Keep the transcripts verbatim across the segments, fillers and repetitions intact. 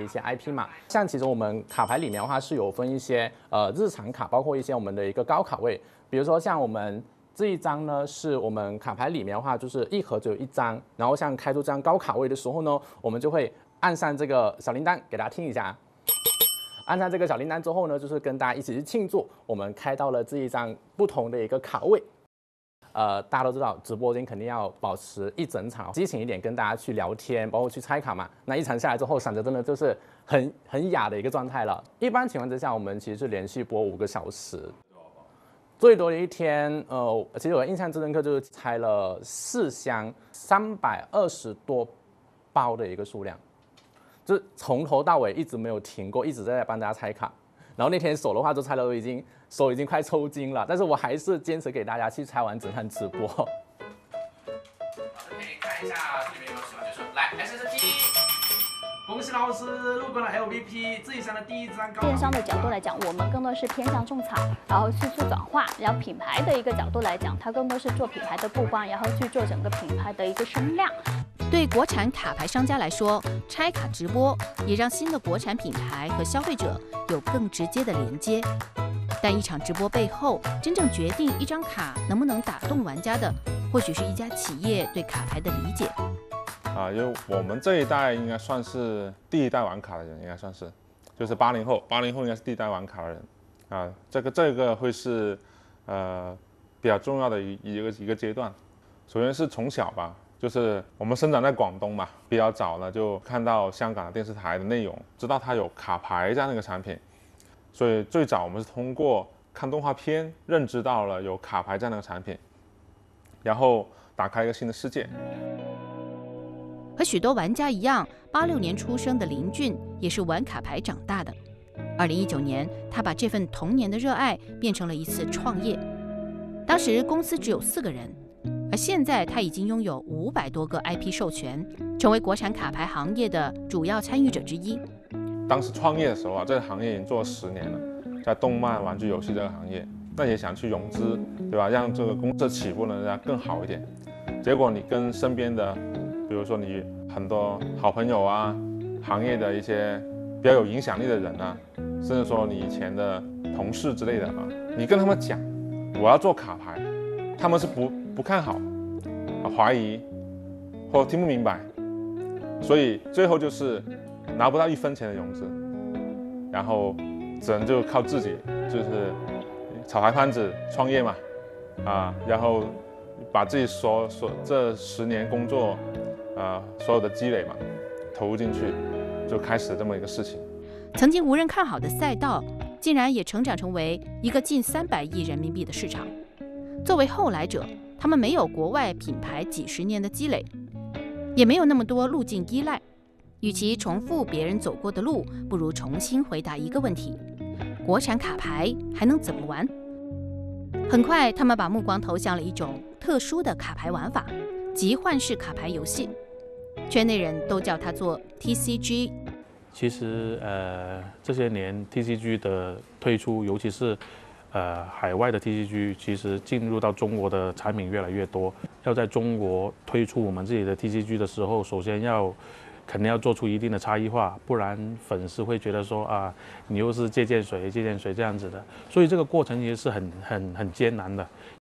些 I P 嘛。像其实我们卡牌里面的话是有分一些呃日常卡，包括一些我们的一个高卡位，比如说像我们这一张呢，是我们卡牌里面的话就是一盒只有一张，然后像开出这张高卡位的时候呢，我们就会按上这个小铃铛，给大家听一下。按上这个小铃铛之后呢，就是跟大家一起去庆祝，我们开到了这一张不同的一个卡位。呃，大家都知道，直播间肯定要保持一整场激情一点，跟大家去聊天，包括去拆卡嘛。那一场下来之后，闪着真的就是很很哑的一个状态了。一般情况之下，我们其实是连续播五个小时，最多的一天，呃，其实我印象最深刻就是拆了四箱，三百二十多包的一个数量。就是从头到尾一直没有停过，一直在帮大家拆卡。然后那天手的话，就拆了，已经手已经快抽筋了，但是我还是坚持给大家去拆完整场直播。可以看一下这里面有没有喜欢角色，来 S S T， 恭喜老师入关了 L V P， 自己上的第一张高。 电商的角度来讲，我们更多是偏向种草，然后去做转化；然后品牌的一个角度来讲，它更多是做品牌的曝光，然后去做整个品牌的一个声量。 对国产卡牌商家来说，拆卡直播也让新的国产品牌和消费者有更直接的连接。但一场直播背后，真正决定一张卡能不能打动玩家的，或许是一家企业对卡牌的理解。 啊，因为我们这一代应该算是第一代玩卡的人，应该算是，就是八零后，八零后应该是第一代玩卡的人。啊，这个这个会是呃比较重要的一一个一个阶段。首先是从小吧。就是我们生长在广东嘛，比较早呢就看到香港的电视台的内容，知道它有卡牌这样的一个产品，所以最早我们是通过看动画片认知到了有卡牌这样的一个产品，然后打开一个新的世界。 和许多玩家一样，八六年出生的林俊也是玩卡牌长大的。二零一九年，他把这份童年的热爱变成了一次创业。当时公司只有四个人。而现在，他已经拥有五百多个 I P 授权，成为国产卡牌行业的主要参与者之一。 当时创业的时候啊，这个行业已经做了十年了，在动漫、玩具游戏这个行业，那也想去融资，对吧？让这个公司起步呢要更好一点。结果你跟身边的，比如说你很多好朋友啊，行业的一些比较有影响力的人啊，甚至说你以前的同事之类的啊，你跟他们讲我要做卡牌，他们是不。不看好，啊，怀疑，或听不明白，所以最后就是拿不到一分钱的融资，然后只能就靠自己，就是炒台摊子创业嘛，啊，然后把自己所所这十年工作，啊，所有的积累嘛，投入进去，就开始这么一个事情。 曾经无人看好的赛道，竟然也成长成为一个近三百亿人民币的市场。作为后来者，他们没有国外品牌几十年的积累，也没有那么多路径依赖。与其重复别人走过的路，不如重新回答一个问题：国产卡牌还能怎么玩？很快，他们把目光投向了一种特殊的卡牌玩法——集换式卡牌游戏。圈内人都叫它做 T C G。 其实，呃，这些年 T C G 的推出，尤其是呃，海外的 T C G 其实进入到中国的产品越来越多。要在中国推出我们自己的 T C G 的时候，首先要肯定要做出一定的差异化，不然粉丝会觉得说啊，你又是借鉴谁借鉴谁这样子的。所以这个过程其实是很很很艰难的。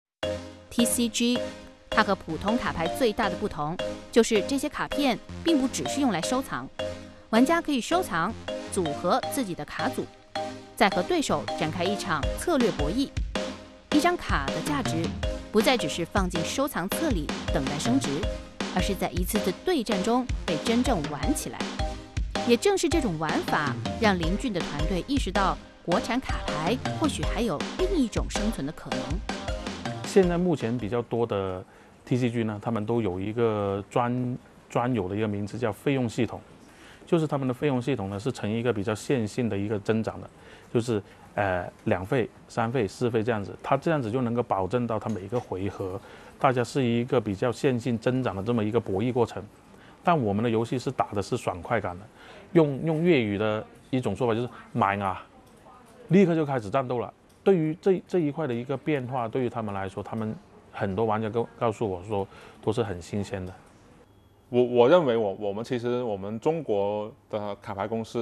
T C G 它和普通卡牌最大的不同，就是这些卡片并不只是用来收藏，玩家可以收藏、组合自己的卡组。再和对手展开一场策略博弈，一张卡的价值不再只是放进收藏册里等待升值，而是在一次次对战中被真正玩起来。也正是这种玩法，让林俊的团队意识到，国产卡牌或许还有另一种生存的可能。 现在目前比较多的 T C G 呢，他们都有一个专专有的一个名字叫费用系统，就是他们的费用系统呢是呈一个比较线性的一个增长的。就是呃两费、三费、四费这样子，它这样子就能够保证到它每一个回合，大家是一个比较线性增长的这么一个博弈过程。但我们的游戏是打的是爽快感的，用用粤语的一种说法就是买啊，立刻就开始战斗了。对于这这一块的一个变化，对于他们来说，他们很多玩家告告诉我说都是很新鲜的。 我我认为我我们其实我们中国的卡牌公司